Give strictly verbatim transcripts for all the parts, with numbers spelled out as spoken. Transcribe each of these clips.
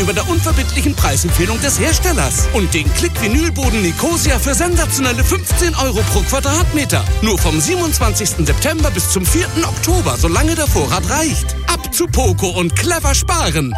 gegenüber der unverbindlichen Preisempfehlung des Herstellers. Und den Klick-Vinylboden Nicosia für sensationelle fünfzehn Euro pro Quadratmeter. Nur vom siebenundzwanzigsten September bis zum vierten Oktober, solange der Vorrat reicht. Ab zu Poco und clever sparen.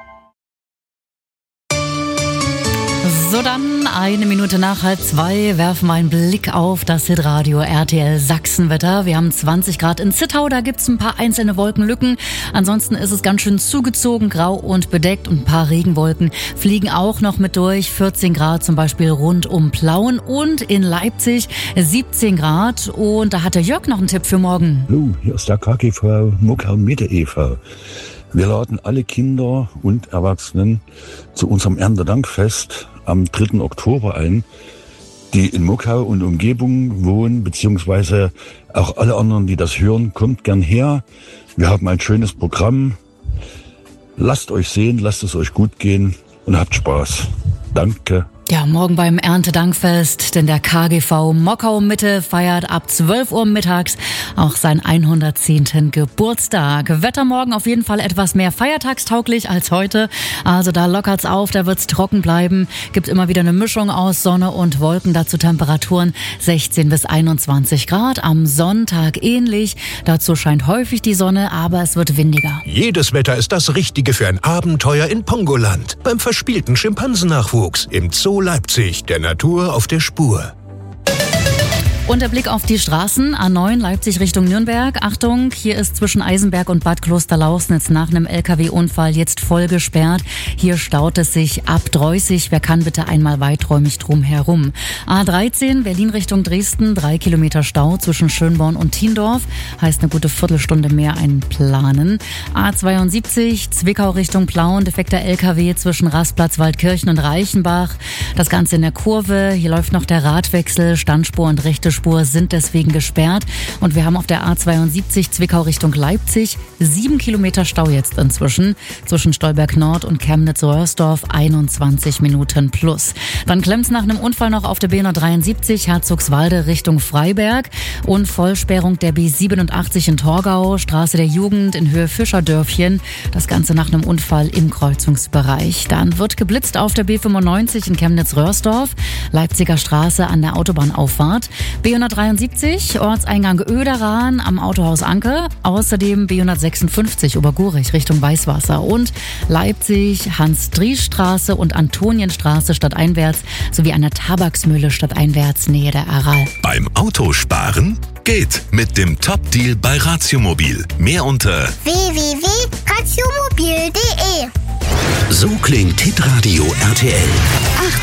So, dann eine Minute nach halb zwei werfen wir einen Blick auf das Hitradio R T L Sachsenwetter. Wir haben zwanzig Grad in Zittau, da gibt's ein paar einzelne Wolkenlücken. Ansonsten ist es ganz schön zugezogen, grau und bedeckt und ein paar Regenwolken fliegen auch noch mit durch. vierzehn Grad zum Beispiel rund um Plauen und in Leipzig siebzehn Grad. Und da hat der Jörg noch einen Tipp für morgen. Hallo, hier ist der K G V Muckau Mitte e V Wir laden alle Kinder und Erwachsenen zu unserem Erntedankfest am dritten Oktober ein, die in Muckau und Umgebung wohnen, beziehungsweise auch alle anderen, die das hören, kommt gern her. Wir haben ein schönes Programm. Lasst euch sehen, lasst es euch gut gehen und habt Spaß. Danke. Ja, morgen beim Erntedankfest, denn der K G V Mockau Mitte feiert ab zwölf Uhr mittags auch seinen hundertzehnten Geburtstag. Wetter morgen auf jeden Fall etwas mehr feiertagstauglich als heute. Also da lockert's auf, da wird's trocken bleiben. Gibt immer wieder eine Mischung aus Sonne und Wolken, dazu Temperaturen sechzehn bis einundzwanzig Grad. Am Sonntag ähnlich. Dazu scheint häufig die Sonne, aber es wird windiger. Jedes Wetter ist das Richtige für ein Abenteuer in Pongoland. Beim verspielten Schimpansennachwuchs im Zoo Leipzig, der Natur auf der Spur. Und der Blick auf die Straßen, A neun Leipzig Richtung Nürnberg. Achtung, hier ist zwischen Eisenberg und Bad Klosterlausnitz nach einem L K W-Unfall jetzt voll gesperrt. Hier staut es sich ab Dreußig. Wer kann, bitte einmal weiträumig drum herum. A dreizehn Berlin Richtung Dresden, drei Kilometer Stau zwischen Schönborn und Thiendorf. Heißt eine gute Viertelstunde mehr einplanen. A zweiundsiebzig Zwickau Richtung Plauen, defekter L K W zwischen Rastplatz, Waldkirchen und Reichenbach. Das Ganze in der Kurve. Hier läuft noch der Radwechsel. Standspur und rechte Spur sind deswegen gesperrt. Und wir haben auf der A zweiundsiebzig Zwickau Richtung Leipzig sieben Kilometer Stau jetzt inzwischen. Zwischen Stolberg Nord und Chemnitz-Röhrsdorf einundzwanzig Minuten plus. Dann klemmt's nach einem Unfall noch auf der B hundertdreiundsiebzig Herzogswalde Richtung Freiberg. Und Vollsperrung der B siebenundachtzig in Torgau, Straße der Jugend in Höhe Fischerdörfchen. Das Ganze nach einem Unfall im Kreuzungsbereich. Dann wird geblitzt auf der B fünfundneunzig in Chemnitz-Röhrsdorf. Leipziger Straße an der Autobahnauffahrt. B hundertdreiundsiebzig, Ortseingang Oederan am Autohaus Anke. Außerdem B hundertsechsundfünfzig Obergurich Richtung Weißwasser. Und Leipzig, Hans-Dries-Straße und Antonienstraße stadteinwärts sowie an der Tabaksmühle stadteinwärts Nähe der Aral. Beim Autosparen geht mit dem Top-Deal bei Ratiomobil. Mehr unter w w w punkt ratiomobil punkt de. So klingt Hitradio R T L.